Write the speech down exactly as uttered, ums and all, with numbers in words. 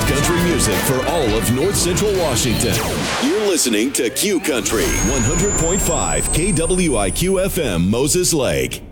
country music for all of North Central Washington. You're listening to Q Country, one hundred point five K W I Q F M, Moses Lake.